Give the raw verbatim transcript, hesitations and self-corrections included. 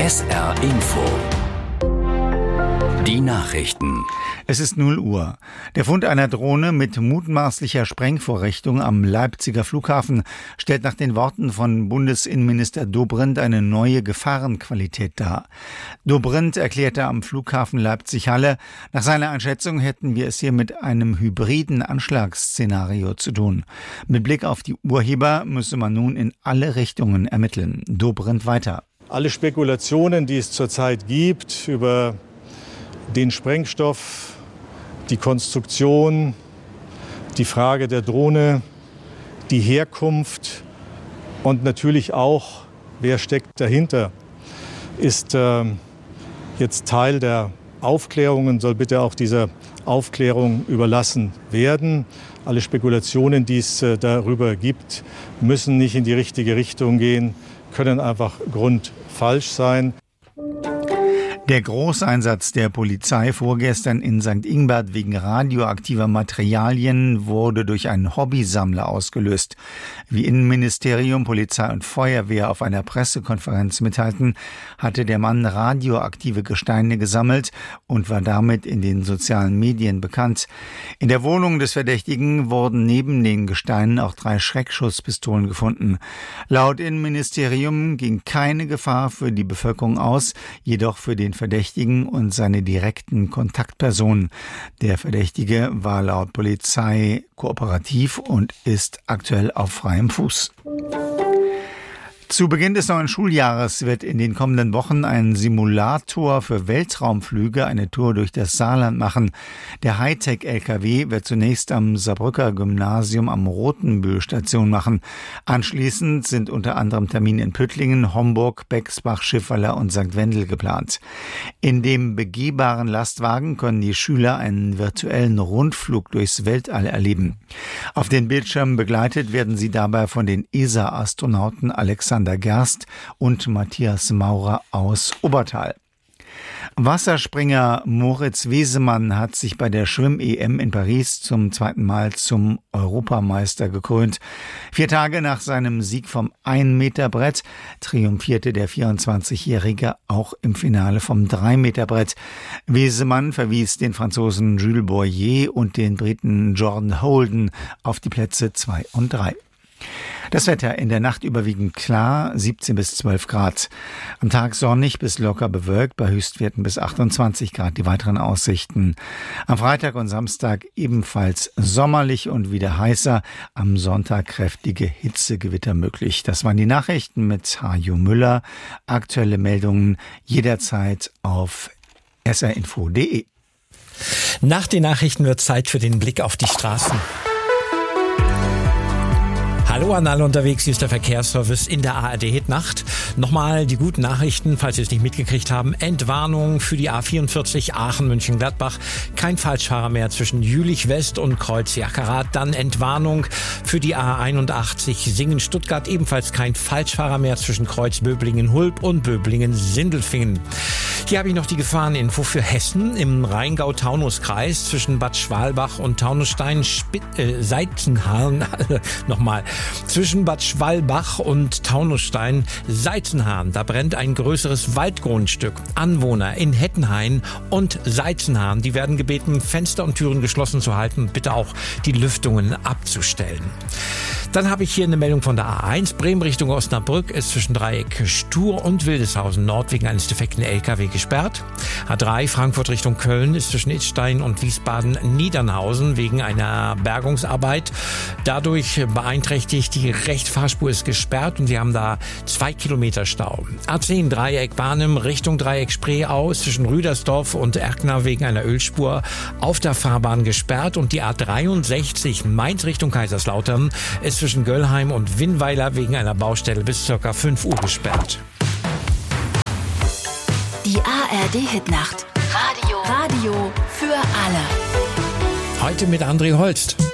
S R Info. Die Nachrichten. Es ist null Uhr. Der Fund einer Drohne mit mutmaßlicher Sprengvorrichtung am Leipziger Flughafen stellt nach den Worten von Bundesinnenminister Dobrindt eine neue Gefahrenqualität dar. Dobrindt erklärte am Flughafen Leipzig-Halle, nach seiner Einschätzung hätten wir es hier mit einem hybriden Anschlagsszenario zu tun. Mit Blick auf die Urheber müsse man nun in alle Richtungen ermitteln. Dobrindt weiter. Alle Spekulationen, die es zurzeit gibt über den Sprengstoff, die Konstruktion, die Frage der Drohne, die Herkunft und natürlich auch, wer steckt dahinter, ist äh, jetzt Teil der Aufklärung und soll bitte auch dieser Aufklärung überlassen werden. Alle Spekulationen, die es äh, darüber gibt, müssen nicht in die richtige Richtung gehen, können einfach grundfalsch sein. Der Großeinsatz der Polizei vorgestern in Sankt Ingbert wegen radioaktiver Materialien wurde durch einen Hobbysammler ausgelöst. Wie Innenministerium, Polizei und Feuerwehr auf einer Pressekonferenz mitteilten, hatte der Mann radioaktive Gesteine gesammelt und war damit in den sozialen Medien bekannt. In der Wohnung des Verdächtigen wurden neben den Gesteinen auch drei Schreckschusspistolen gefunden. Laut Innenministerium ging keine Gefahr für die Bevölkerung aus, jedoch für den Verdächtigen und seine direkten Kontaktpersonen. Der Verdächtige war laut Polizei kooperativ und ist aktuell auf freiem Fuß. Zu Beginn des neuen Schuljahres wird in den kommenden Wochen ein Simulator für Weltraumflüge eine Tour durch das Saarland machen. Der Hightech-L K W wird zunächst am Saarbrücker Gymnasium am Rotenbühl Station machen. Anschließend sind unter anderem Termine in Püttlingen, Homburg, Bexbach, Schiffweiler und Sankt Wendel geplant. In dem begehbaren Lastwagen können die Schüler einen virtuellen Rundflug durchs Weltall erleben. Auf den Bildschirmen begleitet werden sie dabei von den E S A-Astronauten Alexander Gerst und Matthias Maurer aus Obertal. Wasserspringer Moritz Wesemann hat sich bei der Schwimm-E M in Paris zum zweiten Mal zum Europameister gekrönt. Vier Tage nach seinem Sieg vom ein-Meter-Brett triumphierte der vierundzwanzigjährige auch im Finale vom drei-Meter-Brett. Wesemann verwies den Franzosen Jules Boyer und den Briten Jordan Holden auf die Plätze zwei und drei. Das Wetter in der Nacht überwiegend klar, siebzehn bis zwölf Grad. Am Tag sonnig bis locker bewölkt, bei Höchstwerten bis achtundzwanzig Grad. Die weiteren Aussichten. Am Freitag und Samstag ebenfalls sommerlich und wieder heißer. Am Sonntag kräftige Hitzegewitter möglich. Das waren die Nachrichten mit Hajo Müller. Aktuelle Meldungen jederzeit auf s r info punkt d e. Nach den Nachrichten wird Zeit für den Blick auf die Straßen. Hallo an alle unterwegs, hier ist der Verkehrsservice in der A R D-Hit-Nacht. Nochmal die guten Nachrichten, falls Sie es nicht mitgekriegt haben. Entwarnung für die A vierundvierzig Aachen-München-Gladbach. Kein Falschfahrer mehr zwischen Jülich-West und Kreuz-Jackerat. Dann Entwarnung für die A einundachtzig Singen-Stuttgart. Ebenfalls kein Falschfahrer mehr zwischen Kreuz-Böblingen-Hulb und Böblingen-Sindelfingen. Hier habe ich noch die Gefahreninfo für Hessen im Rheingau-Taunus-Kreis zwischen Bad Schwalbach und Taunusstein, Spit- äh, Seitenhahn, nochmal. Zwischen Bad Schwalbach und Taunusstein, Seizenhahn, da brennt ein größeres Waldgrundstück. Anwohner in Hettenhain und Seizenhahn, die werden gebeten, Fenster und Türen geschlossen zu halten und bitte auch die Lüftungen abzustellen. Dann habe ich hier eine Meldung von der A eins. Bremen Richtung Osnabrück ist zwischen Dreieck Stur und Wildeshausen Nord wegen eines defekten L K W gesperrt. A drei Frankfurt Richtung Köln ist zwischen Idstein und Wiesbaden-Niedernhausen wegen einer Bergungsarbeit. Dadurch beeinträchtigt, die Rechtsfahrspur ist gesperrt und Sie haben da zwei Kilometer Stau. A zehn Dreieck Barnim Richtung Dreieck Spreeau ist zwischen Rüdersdorf und Erkner wegen einer Ölspur auf der Fahrbahn gesperrt und die A dreiundsechzig Mainz Richtung Kaiserslautern ist zwischen Göllheim und Winnweiler wegen einer Baustelle bis ca. fünf Uhr gesperrt. Die A R D-Hit-Nacht. Radio. Radio für alle. Heute mit André Holst.